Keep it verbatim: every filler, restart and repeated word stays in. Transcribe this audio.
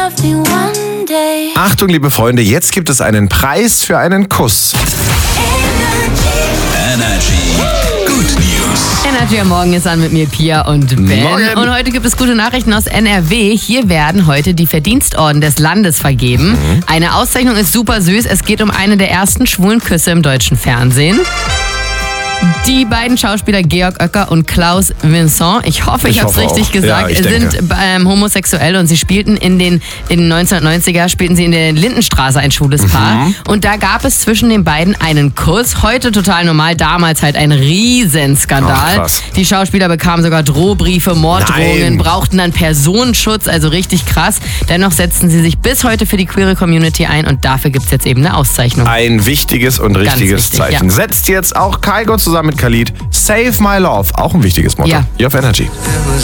Achtung, liebe Freunde, jetzt gibt es einen Preis für einen Kuss. Energy. Good News. Energy am Morgen ist an mit mir, Pia und Ben. Morgen. Und heute gibt es gute Nachrichten aus N R W. Hier werden heute die Verdienstorden des Landes vergeben. Mhm. Eine Auszeichnung ist super süß. Es geht um eine der ersten schwulen Küsse im deutschen Fernsehen. Die beiden Schauspieler Georg Oecker und Klaus Vincent, ich hoffe, ich, Ich habe es hoffe richtig auch. gesagt, Ja, ich denke. sind ähm, homosexuell und sie spielten in den in den neunzehnhundertneunziger spielten sie in der Lindenstraße ein schwules Paar Mhm. und da gab es zwischen den beiden einen Kuss. Heute total normal, damals halt ein Riesenskandal. Ach, krass. Die Schauspieler bekamen sogar Drohbriefe, Morddrohungen, Nein. brauchten dann Personenschutz, also richtig krass. Dennoch setzten sie sich bis heute für die queere Community ein und dafür gibt es jetzt eben eine Auszeichnung. Ein wichtiges und richtiges wichtig, Zeichen. ja. Setzt jetzt auch Kygo zusammen mit Khalid Save My Love. Auch ein wichtiges Motto. Ja. Hier auf Energy.